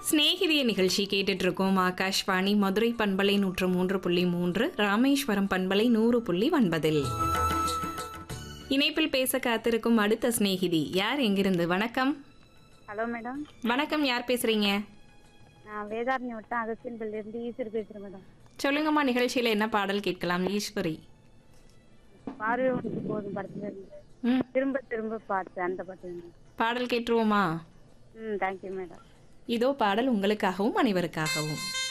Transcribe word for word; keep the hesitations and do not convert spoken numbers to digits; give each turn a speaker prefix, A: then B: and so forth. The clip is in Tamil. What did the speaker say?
A: ஸ்நேகிதிய நிகழ்ச்சி கேட்டுட்டு இருக்கோம். ஆகாஷ்வாணி மதுரை பண்பலை நூற்று மூன்று புள்ளி மூன்று, ராமேஸ்வரம் பண்பலை நூறு புள்ளி ஒன்பதில் இணைப்பில் பேச காத்திருக்கும் அடுத்த ஸ்நேகிதி யார், எங்கிருந்து? வணக்கம்.
B: Hello madam.
A: வணக்கம், யார் பேசுறீங்க?
B: நான் வேதாரண்ய வட்டம் அகஸ்தியன்பள்ளியில இருந்து ஈஸ்வரி பேசுறேன் மேடம்.
A: சொல்லுங்கம்மா, நிகழ்ச்சியில என்ன பாடல் கேட்கலாம்? ஈஸ்வரி.
B: பார்வை ஒன்று போதும் படத்துல இருந்து
A: ம்
B: திரும்ப திரும்ப பார்த்து அந்த பாட்டு வேணும்.
A: பாடல் கேட்டுருவோமா?
B: ம் தேங்க்யூ மேடம்.
A: இதோ பாடல் உங்களுக்காகவும் அனைவருக்காகவும்.